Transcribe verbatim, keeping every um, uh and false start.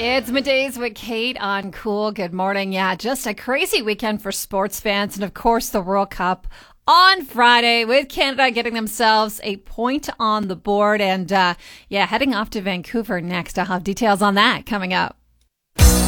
It's middays with Kate on Cool. Good morning. Yeah, just a crazy weekend for sports fans. And of course, the World Cup on Friday with Canada getting themselves a point on the board. And uh, yeah, heading off to Vancouver next. I'll have details on that coming up.